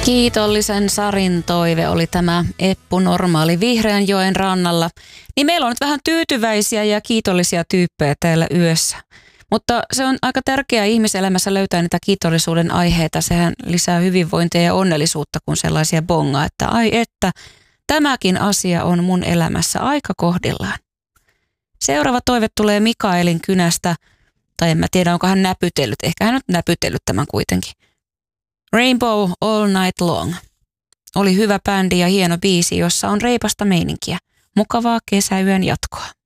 Kiitollisen Sarin toive oli tämä Eppu Normaali Vihreänjoen rannalla. Niin meillä on nyt vähän tyytyväisiä ja kiitollisia tyyppejä täällä yössä. Mutta se on aika tärkeää ihmiselämässä löytää niitä kiitollisuuden aiheita. Sehän lisää hyvinvointia ja onnellisuutta, kun sellaisia bongaa, että ai että, tämäkin asia on mun elämässä aika kohdillaan. Seuraava toive tulee Mikaelin kynästä, tai en mä tiedä, onko hän näpytellyt. Ehkä hän on näpytellyt tämän kuitenkin. Rainbow All Night Long. Oli hyvä bändi ja hieno biisi, jossa on reipasta meininkiä. Mukavaa kesäyön jatkoa.